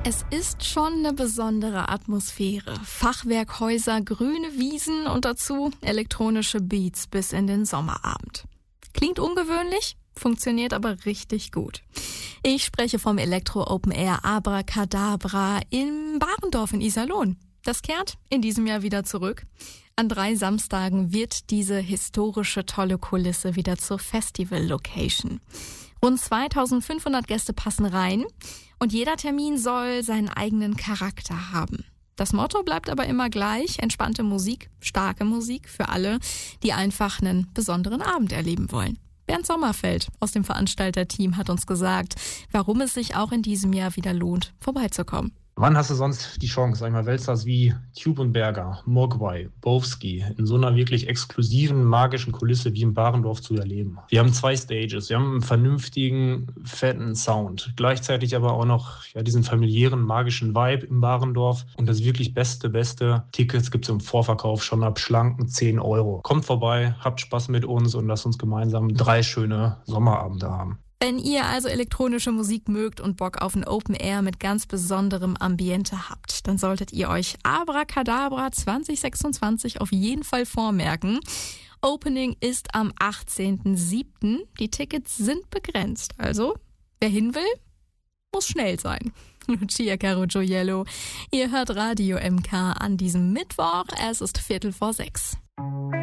Es ist schon eine besondere Atmosphäre. Fachwerkhäuser, grüne Wiesen und dazu elektronische Beats bis in den Sommerabend. Klingt ungewöhnlich, funktioniert aber richtig gut. Ich spreche vom Elektro Open Air Abracadabra in Barendorf in Iserlohn. Das kehrt in diesem Jahr wieder zurück. An 3 Samstagen wird diese historische tolle Kulisse wieder zur Festival-Location. Rund 2500 Gäste passen rein und jeder Termin soll seinen eigenen Charakter haben. Das Motto bleibt aber immer gleich: entspannte Musik, starke Musik für alle, die einfach einen besonderen Abend erleben wollen. Bernd Sommerfeld aus dem Veranstalterteam hat uns gesagt, warum es sich auch in diesem Jahr wieder lohnt, vorbeizukommen. Wann hast du sonst die Chance, sag ich mal, Weltstars wie Tube und Berger, Mogwai, Bowski in so einer wirklich exklusiven, magischen Kulisse wie in Barendorf zu erleben? Wir haben 2 Stages, wir haben einen vernünftigen, fetten Sound, gleichzeitig aber auch noch diesen familiären, magischen Vibe in Barendorf und das wirklich beste Tickets gibt es im Vorverkauf schon ab schlanken 10 Euro. Kommt vorbei, habt Spaß mit uns und lasst uns gemeinsam 3 schöne Sommerabende haben. Wenn ihr also elektronische Musik mögt und Bock auf ein Open Air mit ganz besonderem Ambiente habt, dann solltet ihr euch Abracadabra 2026 auf jeden Fall vormerken. Opening ist am 18.07. Die Tickets sind begrenzt, also wer hin will, muss schnell sein. Lucia Carugioiello, ihr hört Radio MK an diesem Mittwoch, es ist 5:45.